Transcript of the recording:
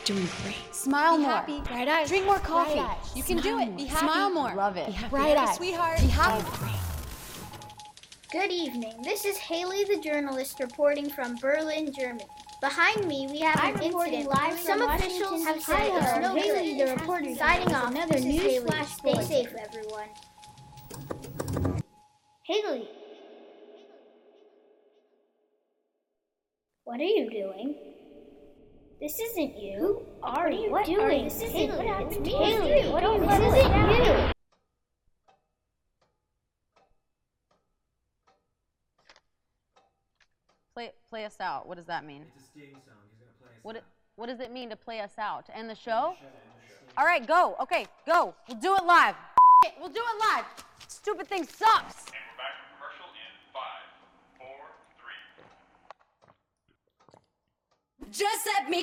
Doing great. Smile Be more. happy. Bright eyes. Drink more coffee. Bright eyes. You can do it. Be happy. Smile more. Love it. Be happy. Bright eyes. Sweetheart. Be happy. Good evening. This is Haley the journalist reporting from Berlin, Germany. Behind me, we have an incident. Some officials have said it's no Haley good. the reporter. Signing off. Another This is news Haley. flash Stay bulletin. safe, everyone. Haley. What are you doing? This isn't you. Who are you? What are you doing? This isn't Haley. It's me. Haley. What are you? This isn't you. Play us out. What does that mean? It's a sting song. He's going to play us out. What does it mean to play us out? To end the show? All right, go. Okay, go. We'll do it live. It. We'll do it live. Stupid thing sucks. And we're back from commercial in 5, 4, 3. Just let me